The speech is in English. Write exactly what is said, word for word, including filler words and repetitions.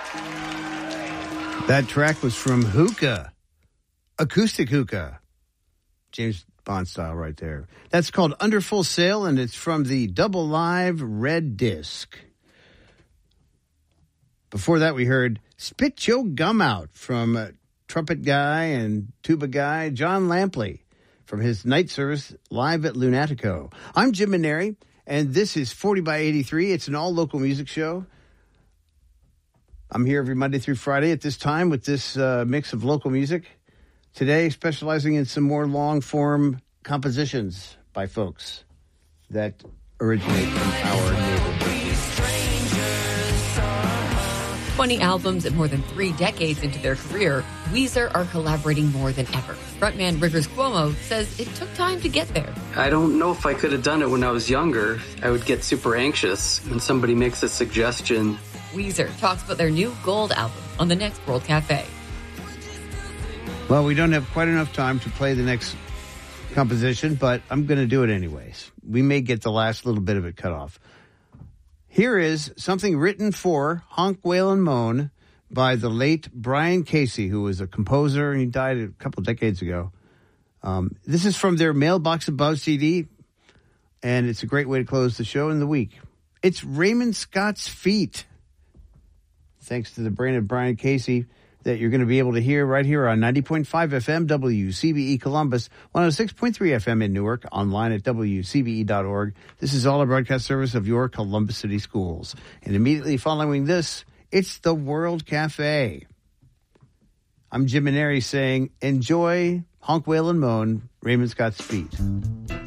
That track was from Hookah, Acoustic Hookah, James Bond style right there. That's called Under Full Sail, and it's from the Double Live Red Disc. Before that, we heard Spit Your Gum Out from uh, trumpet guy and tuba guy John Lampley from his night service live at Lunatico. I'm Jim Maneri, and this is forty by eighty-three. It's an all-local music show. I'm here every Monday through Friday at this time with this uh, mix of local music. Today, specializing in some more long-form compositions by folks that originate from our neighborhood. twenty albums and more than three decades into their career, Weezer are collaborating more than ever. Frontman Rivers Cuomo says it took time to get there. I don't know if I could have done it when I was younger. I would get super anxious when somebody makes a suggestion. Weezer talks about their new Gold album on the next World Cafe. Well, we don't have quite enough time to play the next composition, but I'm going to do it anyways. We may get the last little bit of it cut off. Here is something written for Honk, Wail, and Moan by the late Brian Casey, who was a composer, and he died a couple decades ago. Um, this is from their Mailbox Above C D, and it's a great way to close the show in the week. It's Raymond Scott's Feet. Thanks to the brain of Brian Casey, that you're going to be able to hear right here on ninety point five F M W C B E Columbus, one oh six point three F M in Newark, online at W C B E dot org. This is all a broadcast service of your Columbus City Schools. And immediately following this, it's the World Cafe. I'm Jim Maneri saying, enjoy Honk, Wail, and Moan, Raymond Scott's Feet.